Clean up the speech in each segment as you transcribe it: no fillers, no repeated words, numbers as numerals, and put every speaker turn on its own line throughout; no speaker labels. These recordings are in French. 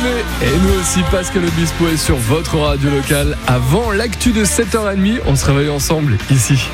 aimez. Et nous aussi, Pascal Obispo est sur votre radio locale. Avant l'actu de 7h30, on se réveille ensemble ici.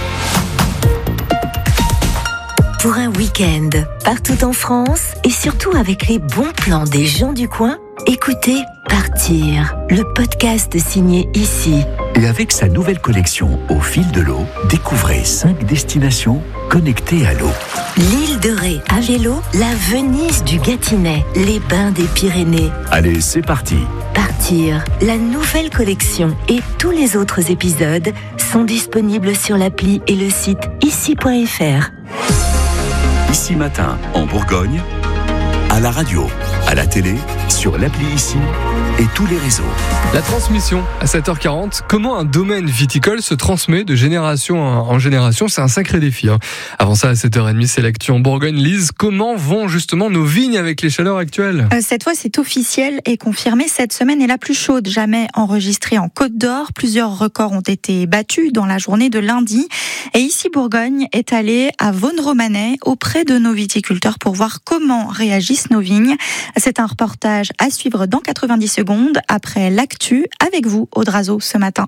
Pour un week-end, partout en France et surtout avec les bons plans des gens du coin, écoutez Partir, le podcast signé ici.
Et avec sa nouvelle collection Au fil de l'eau, découvrez 5 destinations connectées à l'eau.
L'île de Ré à vélo, la Venise du Gâtinais, les bains des Pyrénées.
Allez, c'est parti.
Partir, la nouvelle collection et tous les autres épisodes sont disponibles sur l'appli et le site ici.fr.
Ici Matin, en Bourgogne, à la radio, à la télé, sur l'appli Ici et tous les réseaux.
La transmission à 7h40, comment un domaine viticole se transmet de génération en génération, c'est un sacré défi. Avant ça, à 7h30, c'est l'actu en Bourgogne. Lise, comment vont justement nos vignes avec les chaleurs actuelles ?
Cette fois, c'est officiel et confirmé. Cette semaine est la plus chaude jamais enregistrée en Côte d'Or. Plusieurs records ont été battus dans la journée de lundi. Et ici, Bourgogne est allée à Vosne-Romanée auprès de nos viticulteurs pour voir comment réagissent nos vignes. C'est un reportage à suivre dans 90 secondes après l'actu avec vous, Audrazo, ce matin.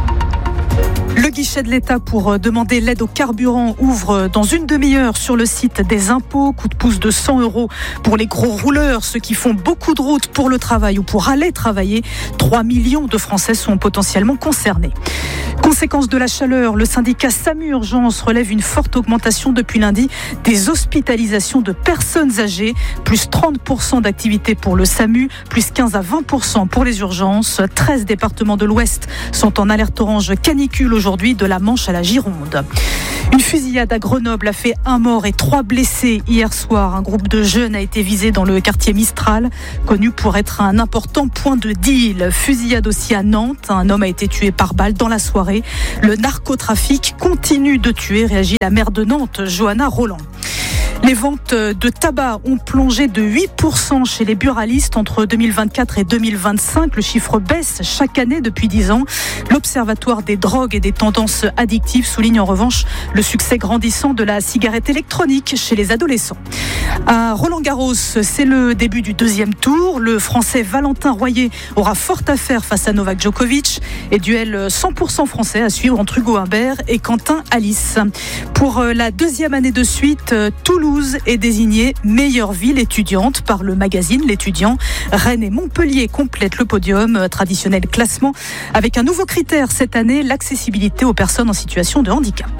Le guichet de l'État pour demander l'aide au carburant ouvre dans une demi-heure sur le site des impôts. Coup de pouce de 100 € pour les gros rouleurs, ceux qui font beaucoup de routes pour le travail ou pour aller travailler. 3 millions de Français sont potentiellement concernés. Conséquence de la chaleur, le syndicat SAMU Urgence relève une forte augmentation depuis lundi des hospitalisations de personnes âgées. Plus 30% d'activité pour le SAMU, plus 15 à 20% pour les urgences. 13 départements de l'Ouest sont en alerte orange canicule aujourd'hui, de la Manche à la Gironde. Une fusillade à Grenoble a fait 1 mort et 3 blessés hier soir. Un groupe de jeunes a été visé dans le quartier Mistral, connu pour être un important point de deal. Fusillade aussi à Nantes. Un homme a été tué par balle dans la soirée. Le narcotrafic continue de tuer, réagit la maire de Nantes, Johanna Roland. Les ventes de tabac ont plongé de 8% chez les buralistes entre 2024 et 2025. Le chiffre baisse chaque année depuis 10 ans. L'Observatoire des drogues et des tendances addictives souligne en revanche le succès grandissant de la cigarette électronique chez les adolescents. À Roland-Garros, c'est le début du deuxième tour. Le Français Valentin Royer aura fort à faire face à Novak Djokovic. Et duel 100% français à suivre entre Hugo Humbert et Quentin Alice. Pour la deuxième année de suite, Toulouse est désignée meilleure ville étudiante par le magazine L'Étudiant. Rennes et Montpellier complètent le podium, traditionnel classement, avec un nouveau critère cette année, l'accessibilité aux personnes en situation de handicap.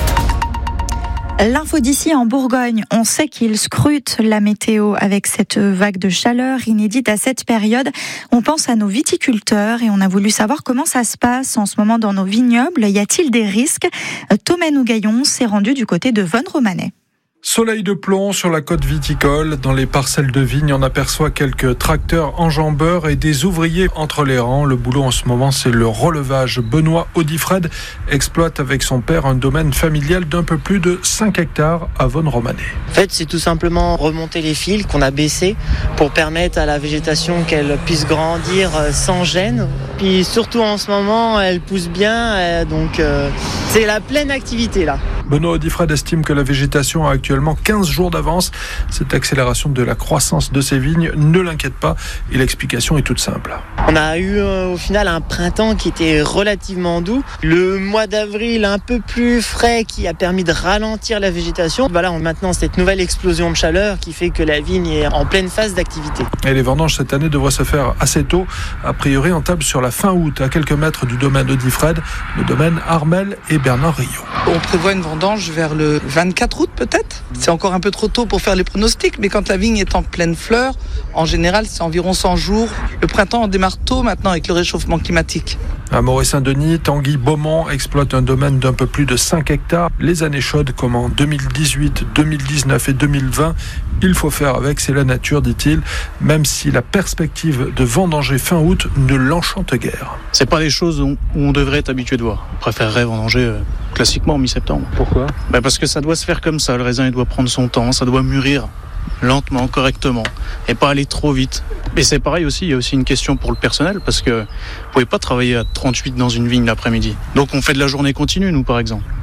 L'info d'ici en Bourgogne, on sait qu'ils scrutent la météo avec cette vague de chaleur inédite à cette période. On pense à nos viticulteurs et on a voulu savoir comment ça se passe en ce moment dans nos vignobles. Y a-t-il des risques ? Thomas Nougaillon s'est rendu du côté de Vosne-Romanée.
Soleil de plomb sur la côte viticole. Dans les parcelles de vignes, on aperçoit quelques tracteurs enjambeurs et des ouvriers entre les rangs. Le boulot en ce moment, c'est le relevage. Benoît Audifred exploite avec son père un domaine familial d'un peu plus de 5 hectares à Vosne-Romanée.
En fait, c'est tout simplement remonter les fils qu'on a baissés pour permettre à la végétation qu'elle puisse grandir sans gêne. Puis surtout en ce moment, elle pousse bien, donc c'est la pleine activité là.
Benoît Audifred estime que la végétation a actuellement 15 jours d'avance. Cette accélération de la croissance de ces vignes ne l'inquiète pas et l'explication est toute simple.
On a eu au final un printemps qui était relativement doux. Le mois d'avril un peu plus frais qui a permis de ralentir la végétation. Voilà, maintenant cette nouvelle explosion de chaleur qui fait que la vigne est en pleine phase d'activité.
Et les vendanges cette année devraient se faire assez tôt. A priori, on table sur la fin août, à quelques mètres du domaine Audifred, le domaine Armel et Bernard Rio.
On prévoit une vendange vers le 24 août peut-être. C'est encore un peu trop tôt pour faire les pronostics, mais quand la vigne est en pleine fleur, en général c'est environ 100 jours. Le printemps on démarre tôt maintenant avec le réchauffement climatique.
À Moret-Saint-Denis, Tanguy Beaumont exploite un domaine d'un peu plus de 5 hectares. Les années chaudes comme en 2018, 2019 et 2020, il faut faire avec, c'est la nature, dit-il, même si la perspective de vendanger fin août ne l'enchante guère.
C'est pas les choses où on devrait être habitué de voir. On préférerait vendanger classiquement en mi-septembre.
Pourquoi ?
Parce que ça doit se faire comme ça, le raisin il doit prendre son temps, ça doit mûrir lentement, correctement, et pas aller trop vite. Mais c'est pareil aussi, il y a aussi une question pour le personnel, parce que vous pouvez pas travailler à 38 dans une vigne l'après-midi. Donc on fait de la journée continue, nous par exemple.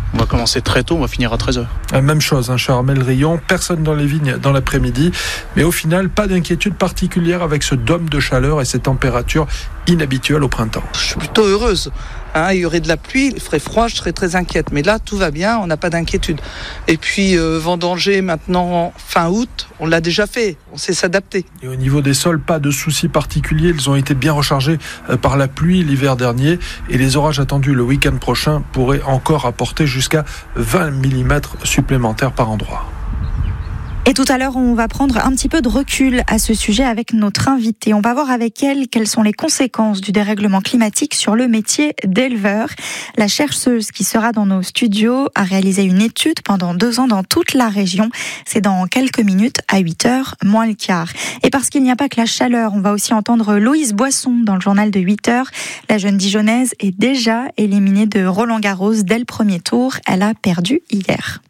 On va commencer très tôt, on va finir à 13h.
Même chose, Charmel-Rion, personne dans les vignes dans l'après-midi. Mais au final, pas d'inquiétude particulière avec ce dôme de chaleur et ces températures inhabituelles au printemps.
Je suis plutôt heureuse. Il y aurait de la pluie, il ferait froid, je serais très inquiète. Mais là, tout va bien, on n'a pas d'inquiétude. Et puis, vendanger maintenant, fin août, on l'a déjà fait, on sait s'adapter.
Et au niveau des sols, pas de soucis particuliers. Ils ont été bien rechargés par la pluie l'hiver dernier. Et les orages attendus le week-end prochain pourraient encore apporter jusqu'à 20 mm supplémentaires par endroit.
Et tout à l'heure, on va prendre un petit peu de recul à ce sujet avec notre invitée. On va voir avec elle quelles sont les conséquences du dérèglement climatique sur le métier d'éleveur. La chercheuse qui sera dans nos studios a réalisé une étude pendant 2 ans dans toute la région. C'est dans quelques minutes, à 8h moins le quart. Et parce qu'il n'y a pas que la chaleur, on va aussi entendre Loïse Boisson dans le journal de 8h. La jeune Dijonnaise est déjà éliminée de Roland-Garros dès le premier tour. Elle a perdu hier.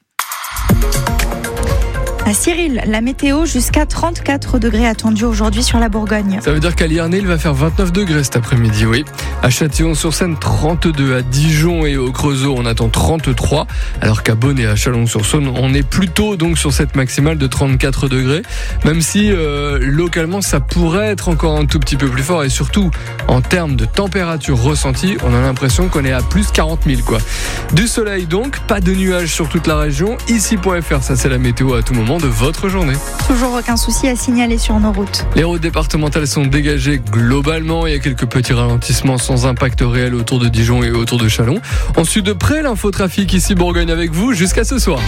Cyril, la météo, jusqu'à 34 degrés attendus aujourd'hui sur la Bourgogne.
Ça veut dire qu'à Liernay, il va faire 29 degrés cet après-midi, oui. À Châtillon-sur-Seine, 32. À Dijon et au Creusot, on attend 33. Alors qu'à Beaune et à Chalon-sur-Saône, on est plutôt donc sur cette maximale de 34 degrés. Même si, localement, ça pourrait être encore un tout petit peu plus fort. Et surtout, en termes de température ressentie, on a l'impression qu'on est à plus 40 000, quoi. Du soleil donc, pas de nuages sur toute la région. Ici.fr, ça c'est la météo à tout moment de votre journée.
Toujours aucun souci à signaler sur nos routes.
Les routes départementales sont dégagées globalement. Il y a quelques petits ralentissements sans impact réel autour de Dijon et autour de Châlons. On suit de près l'infotrafic ici Bourgogne avec vous jusqu'à ce soir.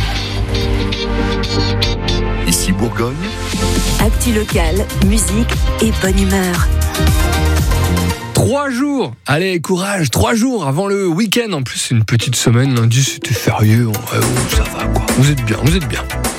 Ici Bourgogne.
Actu local, musique et bonne humeur.
3 jours, allez courage, 3 jours avant le week-end. En plus c'est une petite semaine, lundi c'était férieux, ça va quoi. Vous êtes bien.